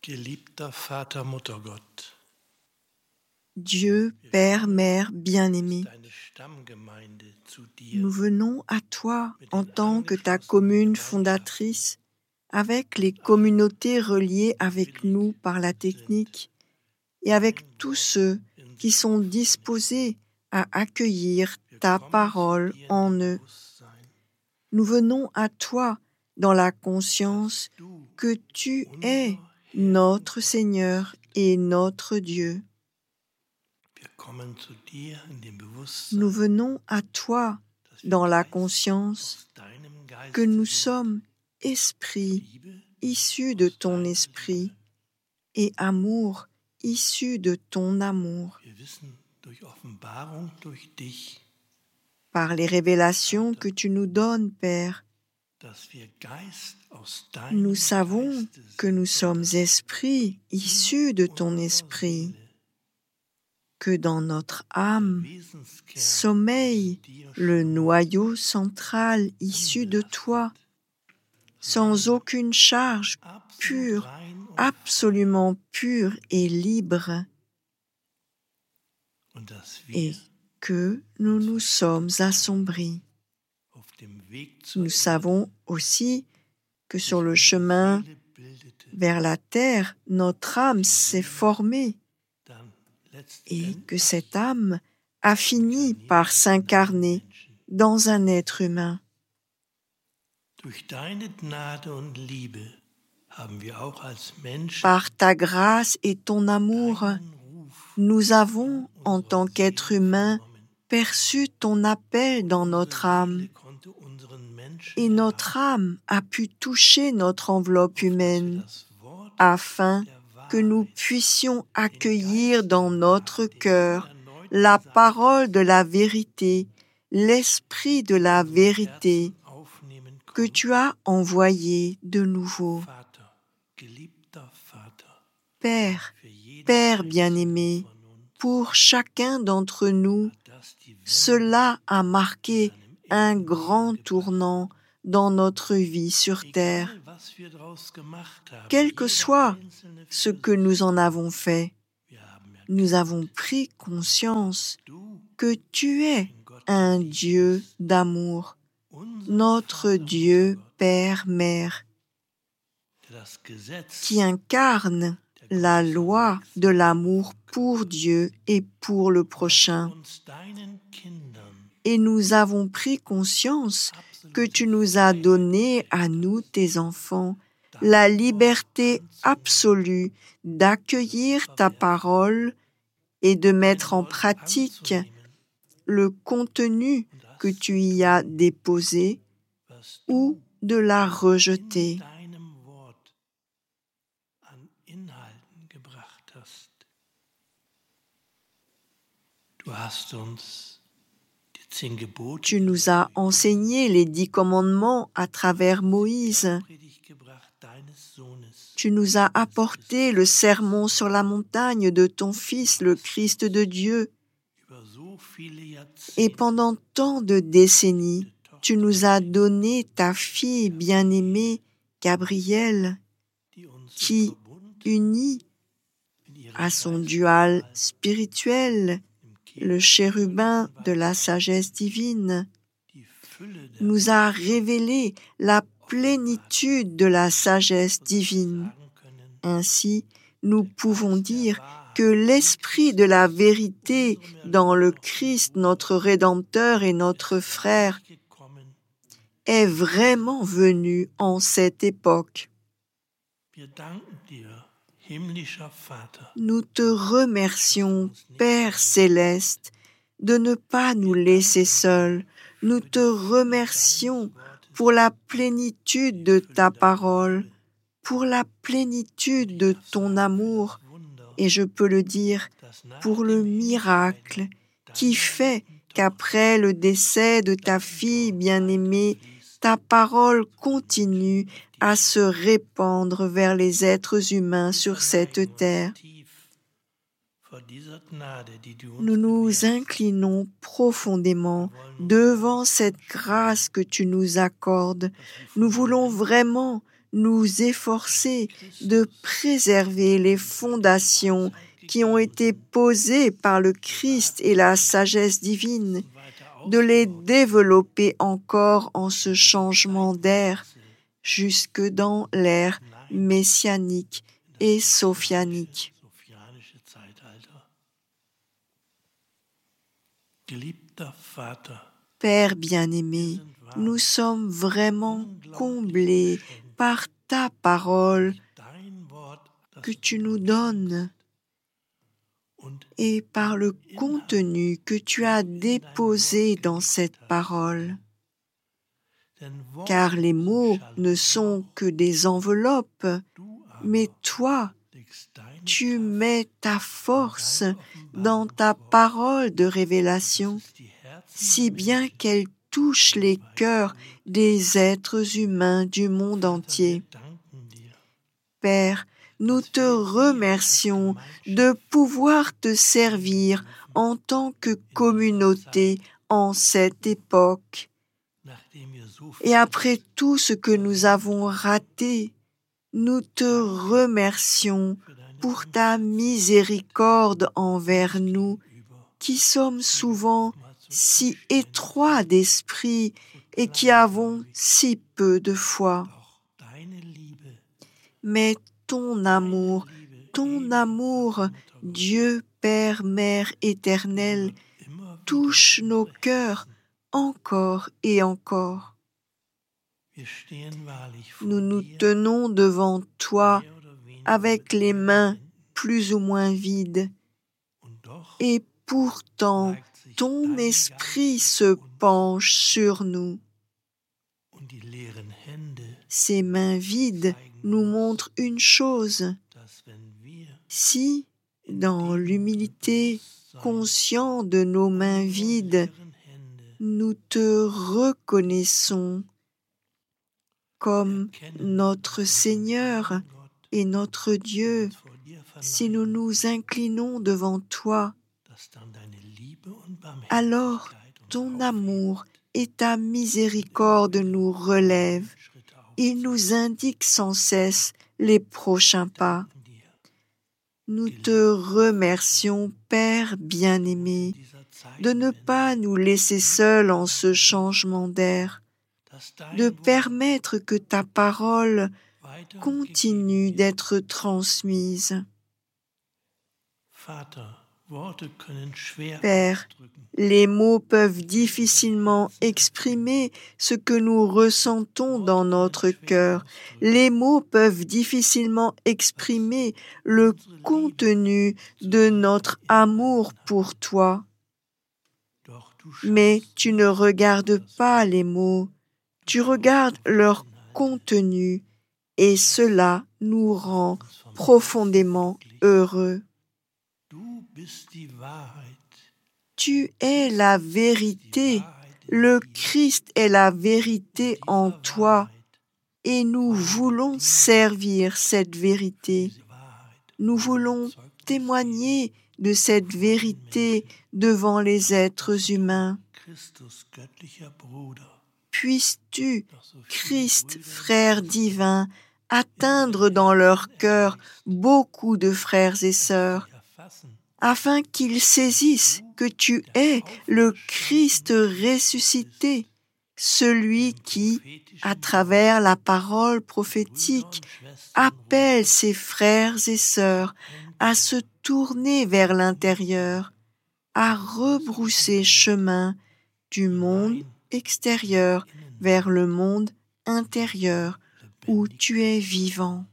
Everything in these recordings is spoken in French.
Geliebter Vater, Muttergott, Dieu, Père, Mère bien-aimé, deine Stammgemeinde zu dir nous venons à toi en tant que ta commune fondatrice, avec les communautés reliées avec nous par la technique et avec tous ceux qui sont disposés à accueillir ta parole en eux. Nous venons à toi dans la conscience que tu es notre Seigneur et notre Dieu. Nous venons à toi dans la conscience que nous sommes esprit issu de ton esprit et amour issu de ton amour. Par les révélations que tu nous donnes, Père, nous savons que nous sommes esprits issus de ton esprit, que dans notre âme sommeille le noyau central issu de toi, sans aucune charge, pure, absolument pure et libre, et que nous nous sommes assombris. Nous savons aussi que sur le chemin vers la terre, notre âme s'est formée et que cette âme a fini par s'incarner dans un être humain. Par ta grâce et ton amour, nous avons, en tant qu'être humain, perçu ton appel dans notre âme, et notre âme a pu toucher notre enveloppe humaine, afin que nous puissions accueillir dans notre cœur la parole de la vérité, l'esprit de la vérité que tu as envoyé de nouveau. Père, Père bien-aimé, pour chacun d'entre nous, cela a marqué un grand tournant dans notre vie sur terre. Quel que soit ce que nous en avons fait, nous avons pris conscience que tu es un Dieu d'amour, notre Dieu Père-Mère, qui incarne la loi de l'amour pour Dieu et pour le prochain. Et nous avons pris conscience que tu nous as donné à nous, tes enfants, la liberté absolue d'accueillir ta parole et de mettre en pratique le contenu que tu y as déposé ou de la rejeter. Tu nous as enseigné les 10 commandements à travers Moïse. Tu nous as apporté le sermon sur la montagne de ton Fils, le Christ de Dieu. Et pendant tant de décennies, tu nous as donné ta fille bien-aimée, Gabrielle, qui, unie à son dual spirituel, le chérubin de la sagesse divine, nous a révélé la plénitude de la sagesse divine. Ainsi, nous pouvons dire que l'esprit de la vérité dans le Christ, notre Rédempteur et notre Frère, est vraiment venu en cette époque. Nous te remercions, Père céleste, de ne pas nous laisser seuls. Nous te remercions pour la plénitude de ta parole, pour la plénitude de ton amour, et je peux le dire, pour le miracle qui fait qu'après le décès de ta fille bien-aimée, ta parole continue à se répandre vers les êtres humains sur cette terre. Nous nous inclinons profondément devant cette grâce que tu nous accordes. Nous voulons vraiment nous efforcer de préserver les fondations qui ont été posées par le Christ et la sagesse divine, de les développer encore en ce changement d'ère jusque dans l'ère messianique et sophianique. Père bien-aimé, nous sommes vraiment comblés par ta parole que tu nous donnes et par le contenu que tu as déposé dans cette parole. Car les mots ne sont que des enveloppes, mais toi, tu mets ta force dans ta parole de révélation, si bien qu'elle touche les cœurs des êtres humains du monde entier. Père, nous te remercions de pouvoir te servir en tant que communauté en cette époque. Et après tout ce que nous avons raté, nous te remercions pour ta miséricorde envers nous, qui sommes souvent si étroits d'esprit et qui avons si peu de foi. Mais ton amour, Dieu Père, Mère éternelle, touche nos cœurs encore et encore. Nous nous tenons devant toi avec les mains plus ou moins vides, et pourtant ton esprit se penche sur nous. Ces mains vides nous montrent une chose: si, dans l'humilité, conscients de nos mains vides, nous te reconnaissons comme notre Seigneur et notre Dieu, si nous nous inclinons devant toi, alors ton amour et ta miséricorde nous relèvent. Il nous indique sans cesse les prochains pas. Nous te remercions, Père bien-aimé, de ne pas nous laisser seuls en ce changement d'ère, de permettre que ta parole continue d'être transmise. Père, les mots peuvent difficilement exprimer ce que nous ressentons dans notre cœur. Les mots peuvent difficilement exprimer le contenu de notre amour pour toi. Mais tu ne regardes pas les mots, tu regardes leur contenu, et cela nous rend profondément heureux. Tu es la vérité, le Christ est la vérité en toi, et nous voulons servir cette vérité. Nous voulons témoigner de cette vérité devant les êtres humains. Puisses-tu, Christ, frère divin, atteindre dans leur cœur beaucoup de frères et sœurs, afin qu'ils saisissent que tu es le Christ ressuscité, celui qui, à travers la parole prophétique, appelle ses frères et sœurs à se tourner vers l'intérieur, à rebrousser chemin du monde extérieur vers le monde intérieur où tu es vivant.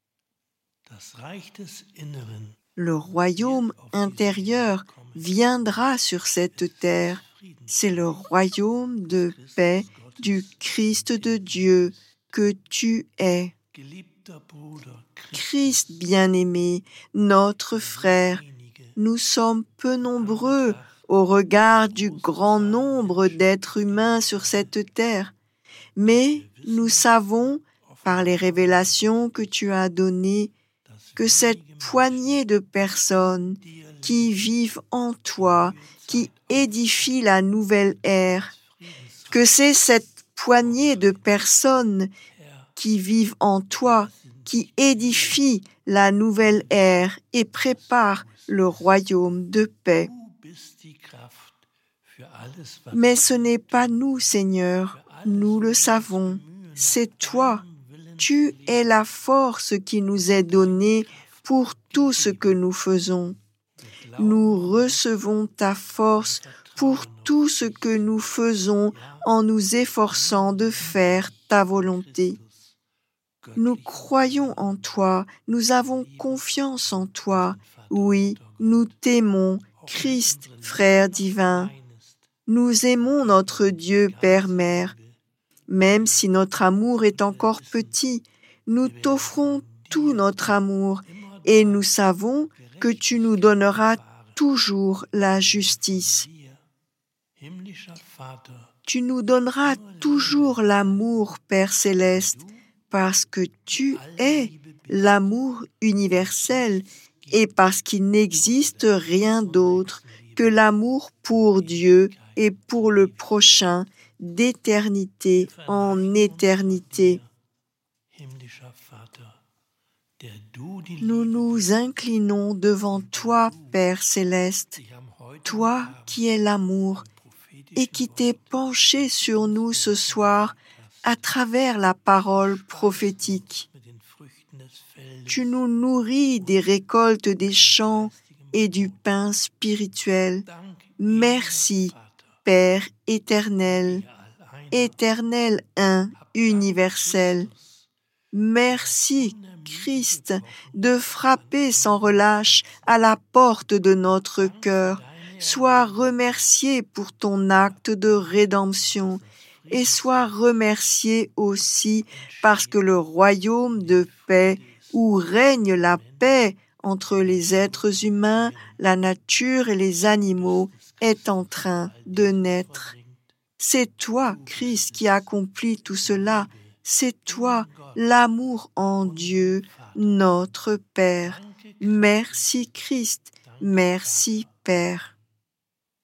Le royaume intérieur viendra sur cette terre. C'est le royaume de paix du Christ de Dieu que tu es. Christ bien-aimé, notre frère, nous sommes peu nombreux au regard du grand nombre d'êtres humains sur cette terre, mais nous savons, par les révélations que tu as données, que cette poignée de personnes qui vivent en toi, qui édifient la nouvelle ère, que c'est cette poignée de personnes qui vivent en toi, qui édifient la nouvelle ère et préparent le royaume de paix. Mais ce n'est pas nous, Seigneur, nous le savons, c'est toi. Tu es la force qui nous est donnée pour tout ce que nous faisons. Nous recevons ta force pour tout ce que nous faisons en nous efforçant de faire ta volonté. Nous croyons en toi, nous avons confiance en toi. Oui, nous t'aimons, Christ, frère divin. Nous aimons notre Dieu, Père, Mère. Même si notre amour est encore petit, nous t'offrons tout notre amour et nous savons que tu nous donneras toujours la justice. Tu nous donneras toujours l'amour, Père céleste, parce que tu es l'amour universel et parce qu'il n'existe rien d'autre que l'amour pour Dieu et pour le prochain, d'éternité en éternité. Nous nous inclinons devant toi, Père céleste, toi qui es l'amour et qui t'es penché sur nous ce soir à travers la parole prophétique. Tu nous nourris des récoltes des champs et du pain spirituel. Merci, Père éternel, éternel un, universel. Merci, Christ, de frapper sans relâche à la porte de notre cœur. Sois remercié pour ton acte de rédemption et sois remercié aussi parce que le royaume de paix où règne la paix entre les êtres humains, la nature et les animaux est en train de naître. C'est toi, Christ, qui accomplis tout cela. C'est toi, l'amour en Dieu, notre Père. Merci, Christ. Merci, Père.